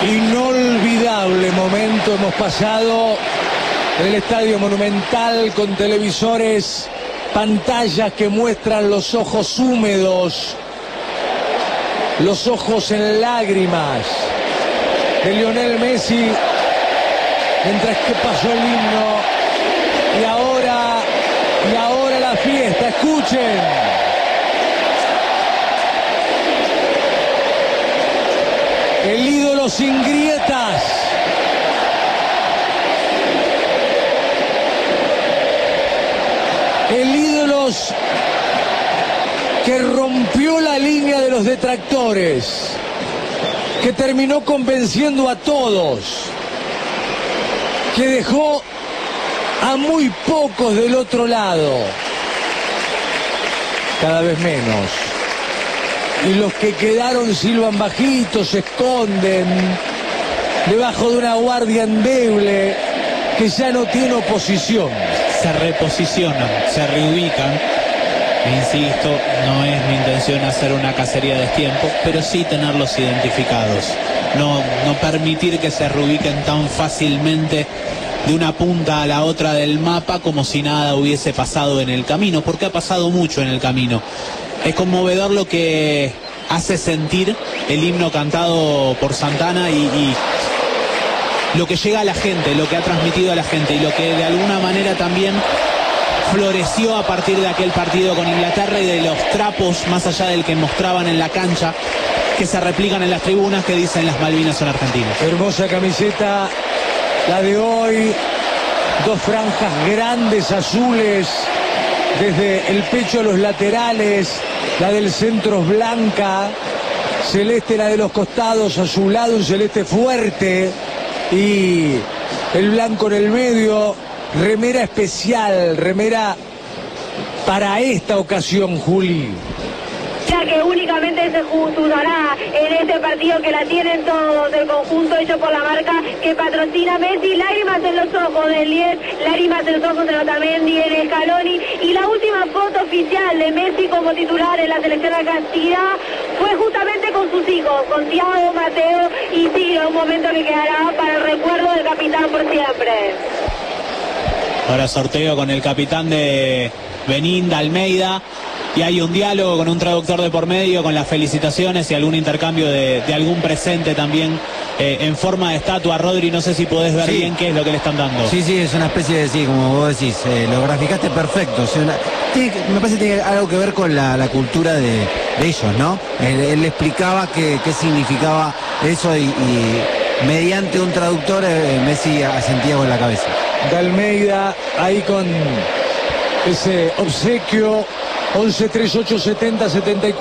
Inolvidable momento hemos pasado en el Estadio Monumental con televisores, pantallas que muestran los ojos húmedos, los ojos en lágrimas de Lionel Messi mientras que pasó el himno y ahora la fiesta. Escuchen. El ídolo sin grietas. El ídolo que rompió la línea de los detractores, que terminó convenciendo a todos, que dejó a muy pocos del otro lado, cada vez menos. Y los que quedaron silban bajito, se esconden debajo de una guardia endeble que ya no tiene oposición. Se reposicionan, se reubican. Insisto, no es mi intención hacer una cacería de tiempo, pero sí tenerlos identificados. No permitir que se reubiquen tan fácilmente de una punta a la otra del mapa como si nada hubiese pasado en el camino, porque ha pasado mucho en el camino. Es conmovedor lo que hace sentir el himno cantado por Santana y lo que llega a la gente, lo que ha transmitido a la gente y lo que de alguna manera también floreció a partir de aquel partido con Inglaterra y de los trapos, más allá del que mostraban en la cancha, que se replican en las tribunas, que dicen las Malvinas son argentinas. Hermosa camiseta la de hoy, dos franjas grandes azules desde el pecho a los laterales, la del centro es blanca, celeste la de los costados, azulado, un celeste fuerte y el blanco en el medio. Remera especial, remera para esta ocasión, Juli. Ya que únicamente se usará en este partido, que la tienen todos, el conjunto hecho por la marca que patrocina Messi. Lágrimas en los ojos de Lies, lágrimas en los ojos de Otamendi, en Scaloni, y la última foto oficial de Messi como titular en la selección argentina fue justamente con sus hijos, con Thiago, Mateo y Ciro, un momento que quedará para el recuerdo del capitán por siempre. Ahora sorteo con el capitán de Benín, de Almeida, y hay un diálogo con un traductor de por medio, con las felicitaciones y algún intercambio de algún presente también en forma de estatua. Rodri, no sé si podés ver bien qué es lo que le están dando. Sí, es una especie de, sí, como vos decís, lo graficaste perfecto. O sea, me parece que tiene algo que ver con la cultura de ellos, ¿no? Él explicaba qué significaba eso y mediante un traductor Messi asentía con la cabeza. De Almeida ahí con ese obsequio. 11 38 70 74.